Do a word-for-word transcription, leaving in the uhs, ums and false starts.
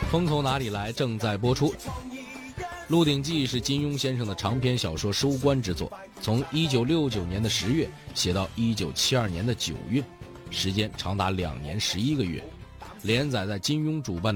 风从哪里来正在播出。《鹿鼎记》是金庸先生的长篇小说收官之作，从一九六九年的十月写到一九七二年的九月，时间长达两年十一个月，连载在金庸主办的